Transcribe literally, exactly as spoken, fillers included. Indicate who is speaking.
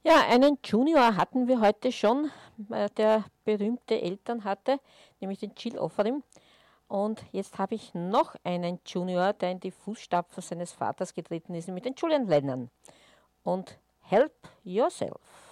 Speaker 1: Ja, einen Junior hatten wir heute schon, äh, der berühmte Eltern hatte, nämlich den Jill Ofarim. Und jetzt habe ich noch einen Junior, der in die Fußstapfen seines Vaters getreten ist, nämlich den Julian Lennon. Und Help Yourself.